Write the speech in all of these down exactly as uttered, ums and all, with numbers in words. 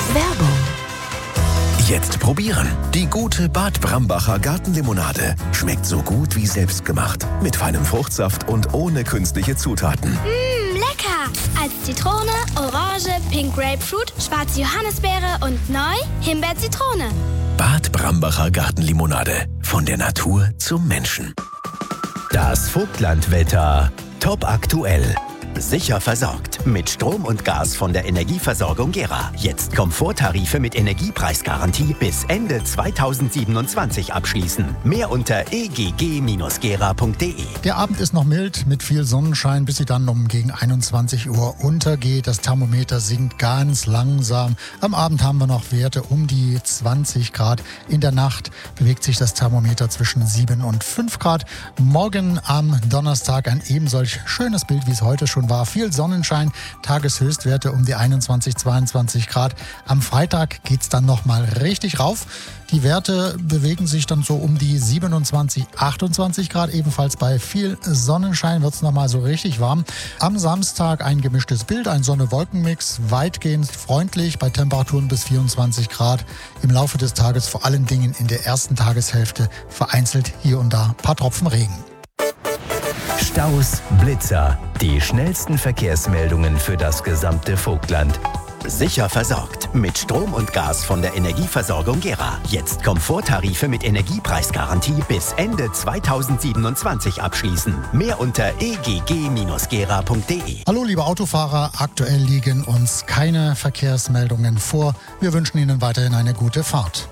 Werbung. Jetzt probieren. Die gute Bad Brambacher Gartenlimonade. Schmeckt so gut wie selbstgemacht. Mit feinem Fruchtsaft und ohne künstliche Zutaten. Mmh, lecker! Als Zitrone, Orange, Pink Grapefruit, schwarze Johannisbeere und neu Himbeer-Zitrone. Bad Brambacher Gartenlimonade. Von der Natur zum Menschen. Das Vogtlandwetter. Top aktuell. Sicher versorgt. Mit Strom und Gas von der Energieversorgung Gera. Jetzt Komforttarife mit Energiepreisgarantie bis Ende zweitausendsiebenundzwanzig abschließen. Mehr unter e g g Bindestrich gera punkt de. Der Abend ist noch mild mit viel Sonnenschein, bis sie dann um gegen einundzwanzig Uhr untergeht. Das Thermometer sinkt ganz langsam. Am Abend haben wir noch Werte um die zwanzig Grad. In der Nacht bewegt sich das Thermometer zwischen sieben und fünf Grad. Morgen am Donnerstag ein ebensolch schönes Bild, wie es heute schon war. Viel Sonnenschein, Tageshöchstwerte um die einundzwanzig, zweiundzwanzig Grad. Am Freitag geht es dann nochmal richtig rauf. Die Werte bewegen sich dann so um die siebenundzwanzig, achtundzwanzig Grad. Ebenfalls bei viel Sonnenschein wird es nochmal so richtig warm. Am Samstag ein gemischtes Bild, ein Sonne-Wolken-Mix, weitgehend freundlich bei Temperaturen bis vierundzwanzig Grad. Im Laufe des Tages vor allen Dingen in der ersten Tageshälfte vereinzelt hier und da ein paar Tropfen Regen. Staus, Blitzer. Die schnellsten Verkehrsmeldungen für das gesamte Vogtland. Sicher versorgt. Mit Strom und Gas von der Energieversorgung Gera. Jetzt Komforttarife mit Energiepreisgarantie bis Ende zweitausendsiebenundzwanzig abschließen. Mehr unter e g g Bindestrich gera punkt de. Hallo liebe Autofahrer, aktuell liegen uns keine Verkehrsmeldungen vor. Wir wünschen Ihnen weiterhin eine gute Fahrt.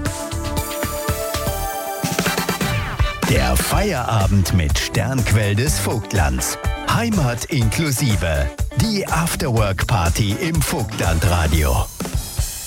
Der Feierabend mit Sternquell des Vogtlands. Heimat inklusive. Die Afterwork-Party im Vogtlandradio.